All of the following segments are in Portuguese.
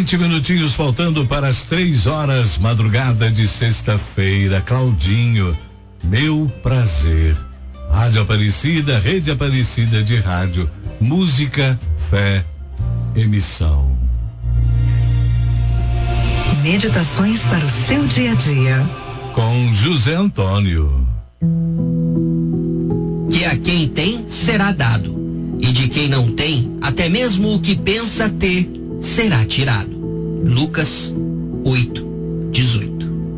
20 minutinhos faltando para as 3 horas, madrugada de sexta-feira. Claudinho, meu prazer. Rádio Aparecida, Rede Aparecida de Rádio, música, fé, emissão. Meditações para o seu dia a dia. Com José Antônio. Que a quem tem será dado, e de quem não tem, até mesmo o que pensa ter, será tirado. Lucas 8:18.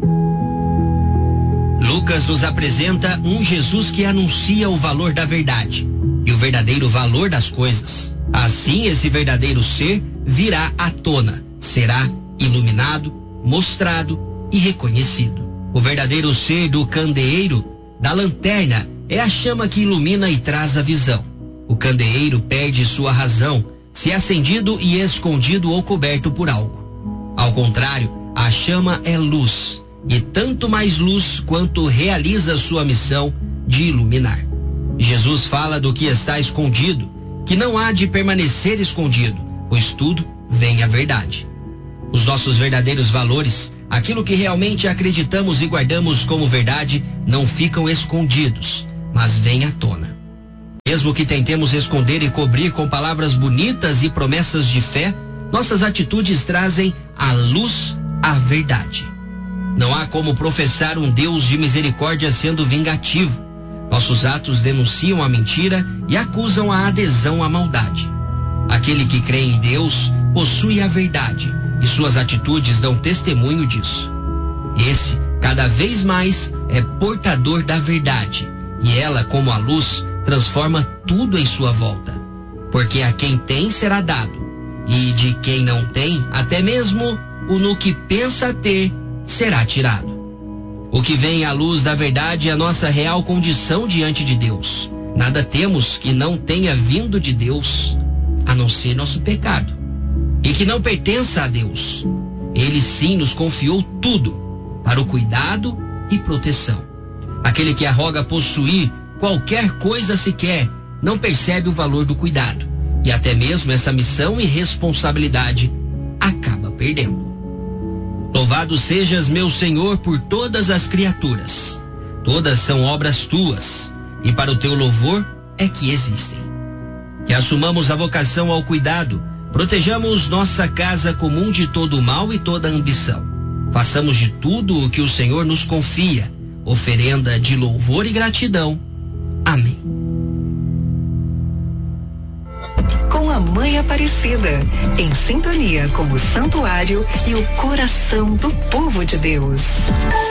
Lucas nos apresenta um Jesus que anuncia o valor da verdade e o verdadeiro valor das coisas. Assim, esse verdadeiro ser virá à tona, será iluminado, mostrado e reconhecido. O verdadeiro ser do candeeiro, da lanterna, é a chama que ilumina e traz a visão. O candeeiro perde sua razão, se é acendido e escondido ou coberto por algo. Ao contrário, a chama é luz, e tanto mais luz quanto realiza sua missão de iluminar. Jesus fala do que está escondido, que não há de permanecer escondido, pois tudo vem à verdade. Os nossos verdadeiros valores, aquilo que realmente acreditamos e guardamos como verdade, não ficam escondidos, mas vêm à tona. Mesmo que tentemos esconder e cobrir com palavras bonitas e promessas de fé, nossas atitudes trazem à luz a verdade. Não há como professar um Deus de misericórdia sendo vingativo. Nossos atos denunciam a mentira e acusam a adesão à maldade. Aquele que crê em Deus possui a verdade e suas atitudes dão testemunho disso. Esse, cada vez mais, é portador da verdade e ela, como a luz, transforma tudo em sua volta. Porque a quem tem será dado, e de quem não tem, até mesmo o no que pensa ter, será tirado. O que vem à luz da verdade é a nossa real condição diante de Deus. Nada temos que não tenha vindo de Deus, a não ser nosso pecado, e que não pertença a Deus. Ele sim nos confiou tudo para o cuidado e proteção. Aquele que arroga possuir qualquer coisa sequer não percebe o valor do cuidado, e até mesmo essa missão e responsabilidade acaba perdendo. Louvado sejas, meu Senhor, por todas as criaturas. Todas são obras tuas, e para o teu louvor é que existem. Que assumamos a vocação ao cuidado, protejamos nossa casa comum de todo o mal e toda ambição. Façamos de tudo o que o Senhor nos confia, oferenda de louvor e gratidão. Amém. Com a Mãe Aparecida, em sintonia com o santuário e o coração do povo de Deus.